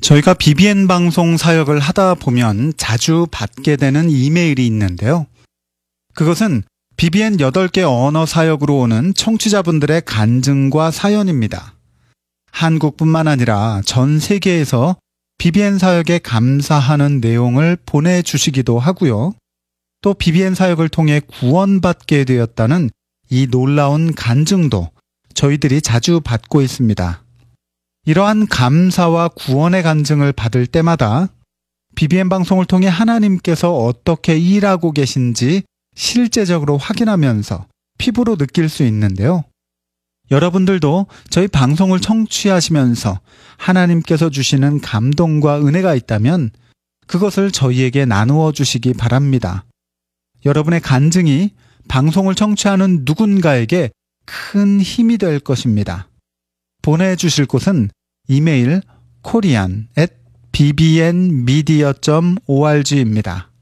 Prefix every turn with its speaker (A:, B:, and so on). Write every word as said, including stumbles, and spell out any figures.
A: 저희가 비비엔 방송 사역을 하다 보면 자주 받게 되는 이메일이 있는데요. 그것은 비비엔 여덟 개 언어 사역으로 오는 청취자분들의 간증과 사연입니다. 한국뿐만 아니라 전 세계에서 비비엔 사역에 감사하는 내용을 보내주시기도 하고요. 또 비비엔 사역을 통해 구원받게 되었다는 이 놀라운 간증도 저희들이 자주 받고 있습니다. 이러한 감사와 구원의 간증을 받을 때마다 비비엔 방송을 통해 하나님께서 어떻게 일하고 계신지 실제적으로 확인하면서 피부로 느낄 수 있는데요. 여러분들도 저희 방송을 청취하시면서 하나님께서 주시는 감동과 은혜가 있다면 그것을 저희에게 나누어 주시기 바랍니다. 여러분의 간증이 방송을 청취하는 누군가에게 큰 힘이 될 것입니다. 보내주실 곳은 이메일 코리안 앳 비비엔미디어 닷 오알지입니다.